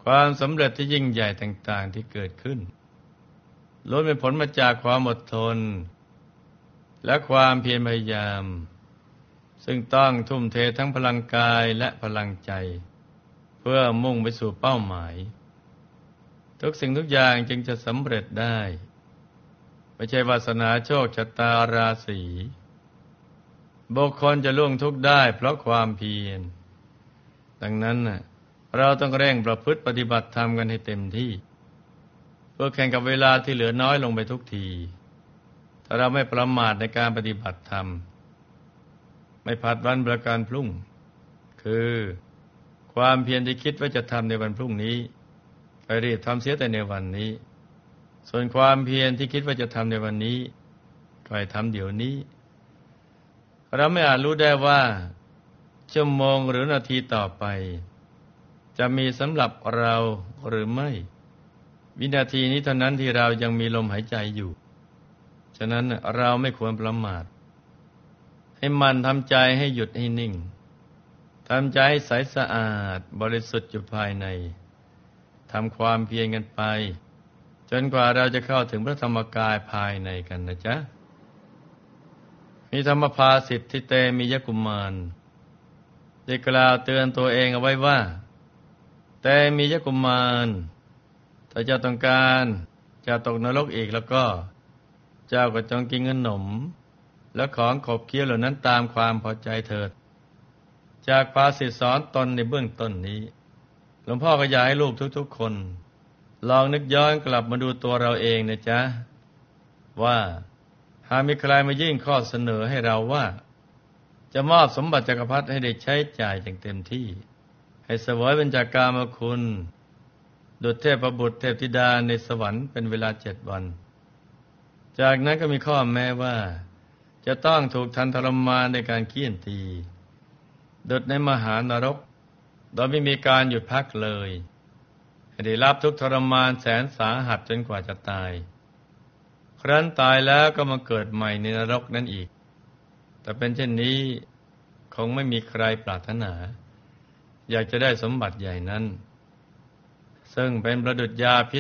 ความสำเร็จที่ยิ่งใหญ่ต่างๆที่เกิดขึ้นล้วนเป็นผลมาจากความอดทนและความเพียรพยายามซึ่งต้องทุ่มเททั้งพลังกายและพลังใจเพื่อมุ่งไปสู่เป้าหมายทุกสิ่งทุกอย่างจึงจะสำเร็จได้ไม่ใช่วาสนาโชคชะตาราศีบุคคลจะล่วงทุกข์ได้เพราะความเพียรดังนั้นเราต้องเร่งประพฤติปฏิบัติธรรมกันให้เต็มที่เพื่อแข่งกับเวลาที่เหลือน้อยลงไปทุกทีถ้าเราไม่ประมาทในการปฏิบัติธรรมไม่ผัดวันประกันพรุ่งคือความเพียรที่คิดว่าจะทำในวันพรุ่งนี้ไปรีบทำเสียแต่ในวันนี้ส่วนความเพียรที่คิดว่าจะทำในวันนี้ก็ให้ทำเดี๋ยวนี้เราไม่อาจรู้ได้ว่าชั่วโมงหรือนาทีต่อไปจะมีสำหรับเราหรือไม่วินาทีนี้เท่านั้นที่เรายังมีลมหายใจอยู่ฉะนั้นเราไม่ควรประมาทให้มันทำใจให้หยุดให้นิ่งทำใจให้ใสสะอาดบริสุทธิ์อยู่ภายในทำความเพียรกันไปจนกว่าเราจะเข้าถึงพระธรรมกายภายในกันนะจ๊ะมีธรรมภาสิทธิเตมียกุมารได้กล่าวเตือนตัวเองเอาไว้ว่าแต่มียกุมารถ้าเจ้าต้องการจะตกนรกอีกแล้วก็เจ้าก็จงกินขนมและของขบเคี้ยวเหล่านั้นตามความพอใจเถิดจากภาษิตสอนตนในเบื้องต้นนี้หลวงพ่อก็อยากให้ลูกทุกๆคนลองนึกย้อนกลับมาดูตัวเราเองนะจ๊ะว่าหากมีใครมายื่นข้อเสนอให้เราว่าจะมอบสมบัติจักรพรรดิให้ได้ใช้จ่ายอย่างเต็มที่ให้เสวยเป็นจากกามคุณดุจเทพบุตรเทพธิดาในสวรรค์เป็นเวลา7 วันจากนั้นก็มีข้อแม้ว่าจะต้องถูกทันทรมานในการเฆี่ยนตีดุจในมหานรกโดยไม่มีการหยุดพักเลยให้ได้รับทุกข์ทรมานแสนสาหัสจนกว่าจะตายครั้นตายแล้วก็มาเกิดใหม่ในนรกนั่นอีกแต่เป็นเช่นนี้คงไม่มีใครปรารถนาอยากจะได้สมบัติใหญ่นั้นซึ่งเป็นประดุจยาพิษ